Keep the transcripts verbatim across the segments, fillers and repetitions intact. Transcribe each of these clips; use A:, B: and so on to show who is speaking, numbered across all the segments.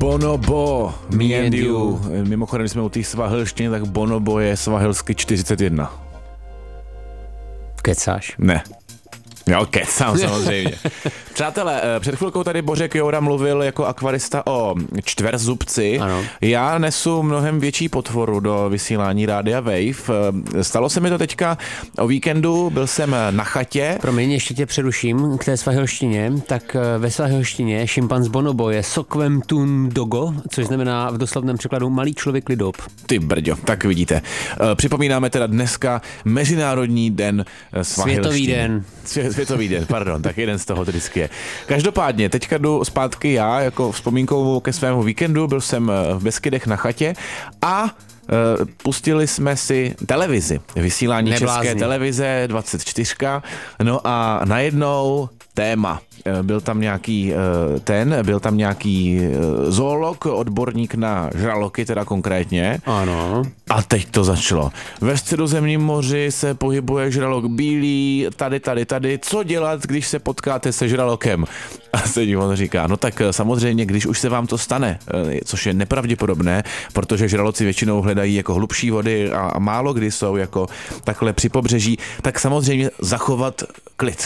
A: Bonobo, me and you. Mimochodem, když jsme u té svahilštiny, tak Bonobo je svahilsky čtyřicet jedna.
B: Kecáš?
A: Ne. Jo, kecám samozřejmě. Přátelé, před chvilkou tady Bořek Joura mluvil jako akvarista o čtverzubci.
B: Ano.
A: Já nesu mnohem větší potvoru do vysílání Rádia Wave. Stalo se mi to teďka o víkendu, byl jsem na chatě.
B: Promiň, ještě tě přeruším k té svahilštině. Tak ve svahilštině šimpanz Bonobo je sokvem tun dogo, což znamená v doslovném překladu malý člověk lidob.
A: Ty brďo, tak vidíte. Připomínáme teda dneska Mezinárodní den svahilštiny.
B: Světový den.
A: Světový den, pardon, tak jeden z toho vždycky je. Každopádně, teďka jdu zpátky já, jako vzpomínkou ke svému víkendu, byl jsem v Beskydech na chatě a Uh, pustili jsme si televizi, vysílání
B: Neblázni.
A: České televize dvacet čtyři, no a najednou téma. Byl tam nějaký uh, ten, byl tam nějaký uh, zoolog, odborník na žraloky teda konkrétně.
B: Ano.
A: A teď to začalo. Ve Středozemním moři se pohybuje žralok bílý, tady, tady, tady. Co dělat, když se potkáte se žralokem? A se on říká, no tak samozřejmě, když už se vám to stane, což je nepravděpodobné, protože žraloci většinou hledají jako hlubší vody a málo kdy jsou jako takhle při pobřeží, tak samozřejmě zachovat klid.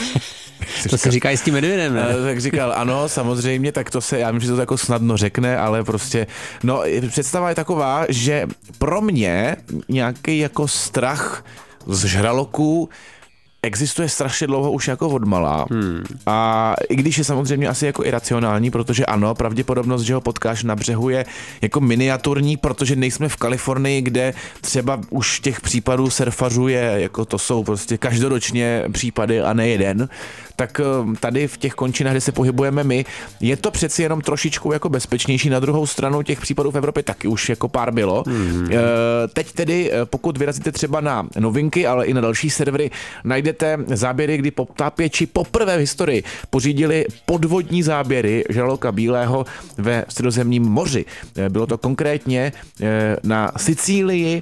B: To se říká i s tím medvědem, ne?
A: Tak říkal, ano, samozřejmě, tak to se, já vím, že to jako snadno řekne, ale prostě, no, představa je taková, že pro mě nějaký jako strach z žraloků existuje strašně dlouho už jako odmala. Hmm. A i když je samozřejmě asi jako iracionální, protože ano, pravděpodobnost, že ho potkáš na břehu je jako miniaturní, protože nejsme v Kalifornii, kde třeba už těch případů surfařů je, jako to jsou prostě každoročně případy a ne jeden. Tak tady v těch končinách, kde se pohybujeme my, je to přeci jenom trošičku jako bezpečnější. Na druhou stranu těch případů v Evropě taky už jako pár bylo. Mm. Teď tedy, pokud vyrazíte třeba na novinky, ale i na další servery, najdete záběry, kdy potápěči poprvé v historii pořídili podvodní záběry žraloka bílého ve Středozemním moři. Bylo to konkrétně na Sicílii,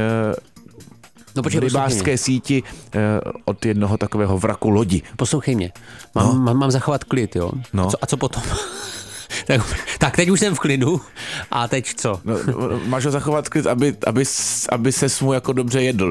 A: no, počkej, v rybářské síti eh, od jednoho takového vraku lodi.
B: Poslouchej mě, mám, no. mám, mám zachovat klid, jo?
A: No.
B: A, co, a co potom? tak, tak teď už jsem v klidu a teď co?
A: No, máš ho zachovat klid, aby, aby, aby ses mu jako dobře jedl.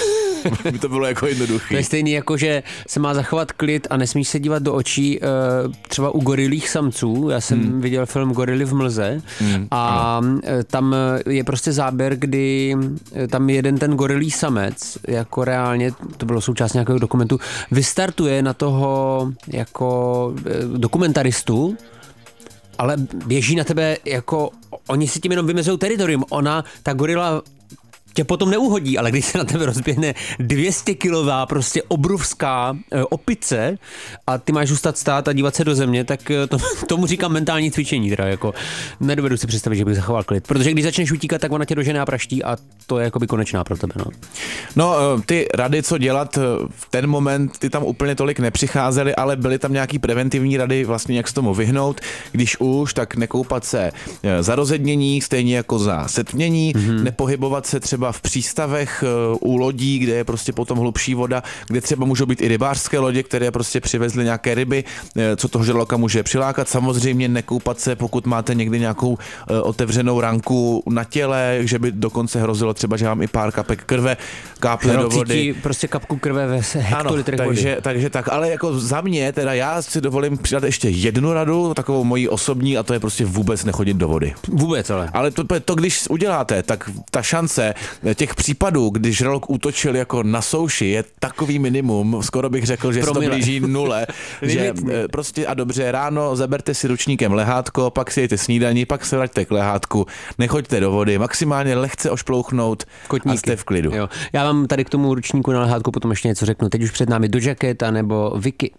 A: By to bylo jako jednoduchý.
B: To je stejný jako, že se má zachovat klid a nesmíš se dívat do očí uh, třeba u gorilích samců. Já jsem hmm. viděl film Gorily v mlze hmm. a ano. Tam je prostě záběr, kdy tam jeden ten gorilý samec, jako reálně, to bylo součást nějakého dokumentu, vystartuje na toho jako dokumentaristu, ale běží na tebe jako, oni si tím jenom vymezou teritorium. Ona, ta gorila tě potom neuhodí, ale když se na tebe rozběhne dvě stě kilová, prostě obrovská e, opice a ty máš zůstat stát a dívat se do země, tak to, tomu říkám mentální cvičení, teda jako nedovedu si představit, že bych zachoval klid, protože když začneš utíkat, tak ona tě dožene a praští a to je jakoby konečná pro tebe, no.
A: No, ty rady, co dělat v ten moment, ty tam úplně tolik nepřicházely, ale byly tam nějaký preventivní rady, vlastně jak se tomu vyhnout, když už, tak nekoupat se za rozednění, stejně jako za setmění, mm-hmm. nepohybovat se třeba v přístavech u lodí, kde je prostě potom hlubší voda, kde třeba můžou být i rybářské lodě, které prostě přivezly nějaké ryby, co toho žraloka může přilákat. Samozřejmě nekoupat se, pokud máte někdy nějakou otevřenou ranku na těle, že by dokonce hrozilo třeba, že vám i pár kapek krve kápne do vody.
B: Prostě kapku krve ve hektolitrech vody.
A: Takže, takže tak, ale jako za mě, teda já si dovolím přidat ještě jednu radu, takovou moji osobní, a to je prostě vůbec nechodit do vody.
B: Vůbec, ale.
A: Ale to, to když uděláte, tak ta šance těch případů, kdy žralok útočil jako na souši, je takový minimum, skoro bych řekl, že se to blíží nule, že prostě a dobře, ráno zaberte si ručníkem lehátko, pak si jejte snídaní, pak se vraťte k lehátku, nechoďte do vody, maximálně lehce ošplouchnout Kotníky. A jste v klidu.
B: Jo. Já vám tady k tomu ručníku na lehátku potom ještě něco řeknu. Teď už před námi Do Jacketa nebo Vicky.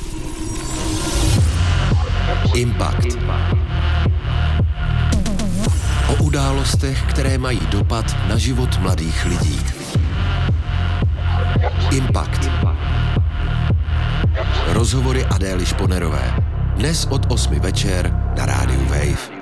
C: Impact. O událostech, které mají dopad na život mladých lidí. Impact. Rozhovory Adély Šponerové. Dnes od osmi večer na rádiu Wave.